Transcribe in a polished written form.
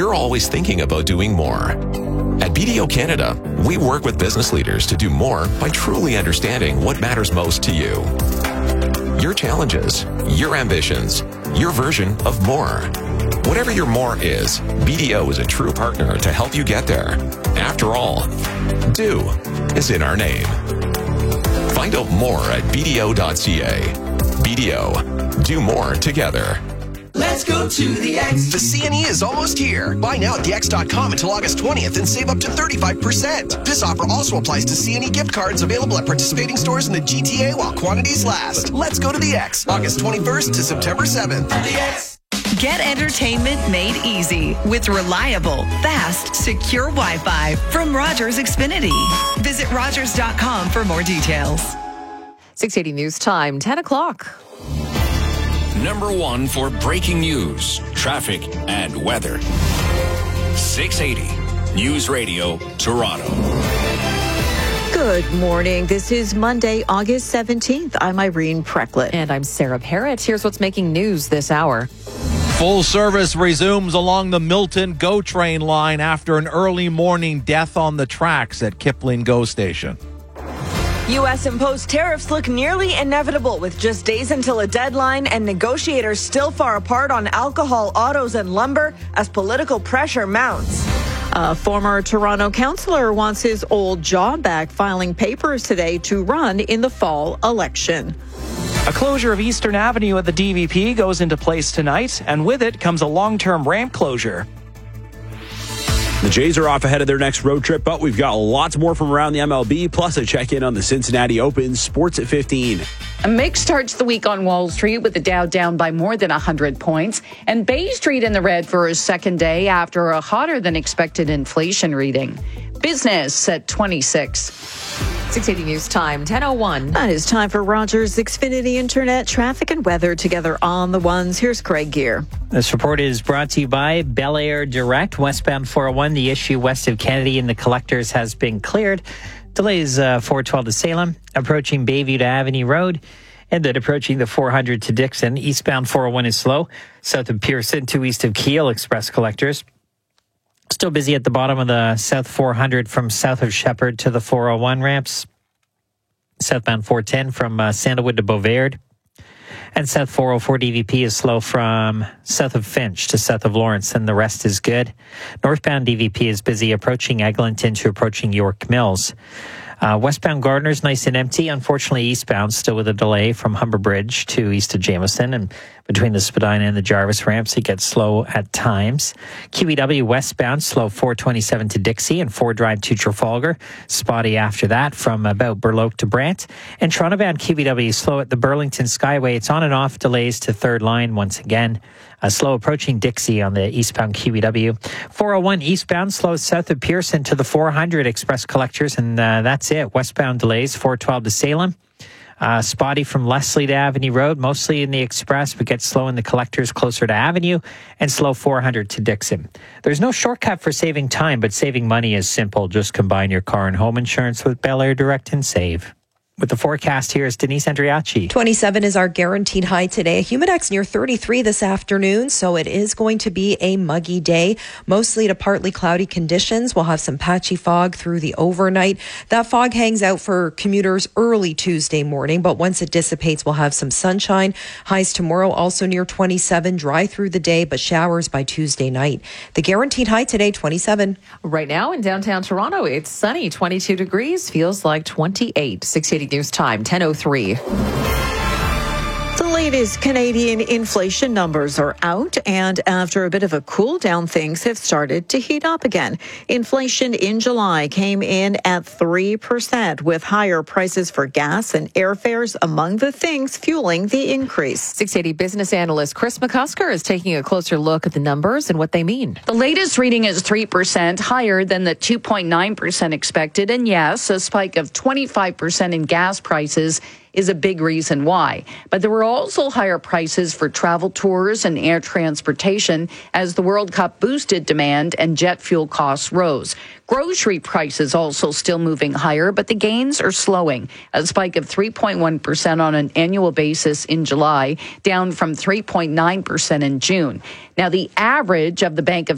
you're always thinking about doing more. At BDO Canada, we work with business leaders to do more by truly understanding what matters most to you. Your challenges, your ambitions, your version of more. Whatever your more is, BDO is a true partner to help you get there. After all, do is in our name. Find out more at BDO.ca. BDO, do more together. Let's go to the X. The CNE is almost here. Buy now at thex.com until August 20th and save up to 35%. This offer also applies to CNE gift cards available at participating stores in the GTA while quantities last. Let's go to the X. August 21st to September 7th. The X. Get entertainment made easy with reliable, fast, secure Wi-Fi from Rogers Xfinity. Visit Rogers.com for more details. 680 News Time, 10 o'clock. Number one for breaking news, traffic, and weather. 680 News Radio, Toronto. Good morning. This is Monday, August 17th. I'm Irene Precklett. And I'm Sarah Parrott. Here's what's making news this hour. Full service resumes along the Milton GO train line after an early morning death on the tracks at Kipling GO station. U.S. imposed tariffs look nearly inevitable with just days until a deadline and negotiators still far apart on alcohol, autos, and lumber as political pressure mounts. A former Toronto councillor wants his old job back, filing papers today to run in the fall election. A closure of Eastern Avenue at the DVP goes into place tonight, and with it comes a long-term ramp closure. The Jays are off ahead of their next road trip, but we've got lots more from around the MLB, plus a check-in on the Cincinnati Open. Sports at 15. A mix starts the week on Wall Street with the Dow down by more than 100 points and Bay Street in the red for a second day after a hotter than expected inflation reading. Business at 26. 680 News Time, 10:01. It is time for Rogers Xfinity Internet traffic and weather together on the ones. Here's Craig Gear. This report is brought to you by Bel Air Direct. Westbound 401, the issue west of Kennedy and the collectors has been cleared. Delays 412 to Salem, approaching Bayview to Avenue Road, and then approaching the 400 to Dixon. Eastbound 401 is slow. South of Pearson to east of Kiel, express collectors. Still busy at the bottom of the South 400 from south of Shepherd to the 401 ramps. Southbound 410 from Sandalwood to Beauvard. And South 404 DVP is slow from south of Finch to south of Lawrence, and the rest is good. Northbound DVP is busy approaching Eglinton to approaching York Mills. Westbound Gardner's nice and empty. Unfortunately, eastbound still with a delay from Humber Bridge to east of Jameson, and between the Spadina and the Jarvis ramps, it gets slow at times. QEW westbound, slow 427 to Dixie and 4 Drive to Trafalgar. Spotty after that from about Burloak to Brant. And Toronto bound QEW slow at the Burlington Skyway. It's on and off delays to third line once again. Slow approaching Dixie on the eastbound QEW. 401 eastbound, slow south of Pearson to the 400 express collectors, and that's it. Westbound delays, 412 to Salem. Spotty from Leslie to Avenue Road, mostly in the express, but gets slow in the collectors closer to Avenue, and slow 400 to Dixon. There's no shortcut for saving time, but saving money is simple. Just combine your car and home insurance with Bel Air Direct and save. With the forecast, here is Denise Andriachi. 27 is our guaranteed high today. Humidex near 33 this afternoon, so it is going to be a muggy day. Mostly to partly cloudy conditions. We'll have some patchy fog through the overnight. That fog hangs out for commuters early Tuesday morning, but once it dissipates, we'll have some sunshine. Highs tomorrow also near 27, dry through the day, but showers by Tuesday night. The guaranteed high today, 27. Right now in downtown Toronto, it's sunny, 22 degrees, feels like 28. 680 News Time, 10:03. The latest Canadian inflation numbers are out, and after a bit of a cool down, things have started to heat up again. Inflation in July came in at 3%, with higher prices for gas and airfares among the things fueling the increase. 680 business analyst Chris McCusker is taking a closer look at the numbers and what they mean. The latest reading is 3% higher than the 2.9% expected. And yes, a spike of 25% in gas prices is a big reason why. But there were also higher prices for travel tours and air transportation as the World Cup boosted demand and jet fuel costs rose. Grocery prices also still moving higher, but the gains are slowing. A spike of 3.1% on an annual basis in July, down from 3.9% in June. Now, the average of the Bank of